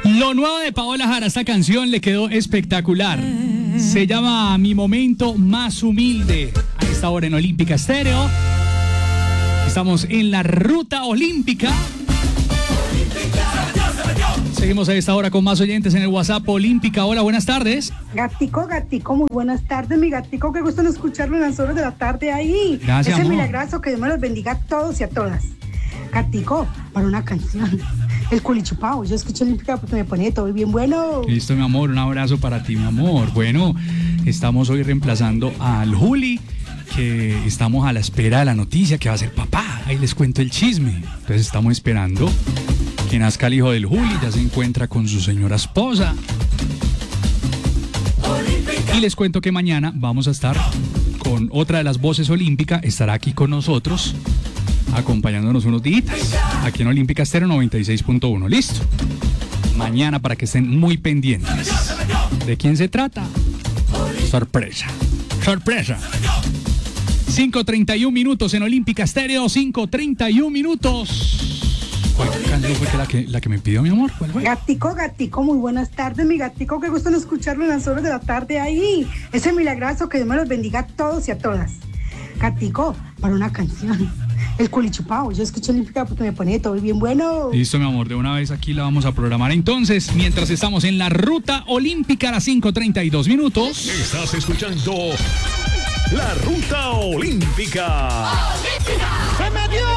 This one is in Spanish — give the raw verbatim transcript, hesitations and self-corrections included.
Lo nuevo de Paola Jara, esta canción le quedó espectacular. Se llama Mi Momento Más Humilde. A esta hora en Olímpica Estéreo. Estamos en la ruta olímpica. Seguimos a esta hora con más oyentes en el WhatsApp Olímpica. Hola, buenas tardes. Gatico, gatico, muy buenas tardes, mi gatico. Qué gusto en escucharlo en las horas de la tarde ahí. Gracias, Ese amor. milagroso, que Dios me los bendiga a todos y a todas. Gatico, para una canción. El culichupao. Yo escucho Olímpica porque me pone todo bien bueno. Listo, mi amor. Un abrazo para ti, mi amor. Bueno, estamos hoy reemplazando al Juli, que estamos a la espera de la noticia que va a ser papá. Ahí les cuento el chisme. Entonces estamos esperando que nazca el hijo del Juli. Ya se encuentra con su señora esposa. Y les cuento que mañana vamos a estar con otra de las voces olímpicas. Estará aquí con nosotros, acompañándonos unos días aquí en Olímpica Estéreo noventa y seis punto uno. Listo. Mañana para que estén muy pendientes. ¿De quién se trata? Sorpresa. Sorpresa. cinco treinta y un minutos en Olímpica Estéreo. cinco treinta y un minutos. ¿Cuál canción fue la que, la que me pidió, mi amor? ¿Cuál fue? Gatico, gatico, muy buenas tardes, mi gatico. Qué gusto en escucharlo en las horas de la tarde ahí. Ese milagroso, que Dios me los bendiga a todos y a todas. Gatico, para una canción. El culichupao. Yo escucho Olímpica porque me pone todo bien bueno. Listo, mi amor, de una vez aquí la vamos a programar. Entonces, mientras estamos en la ruta olímpica a las cinco treinta y dos minutos. Estás escuchando la ruta olímpica. ¡Se me dio!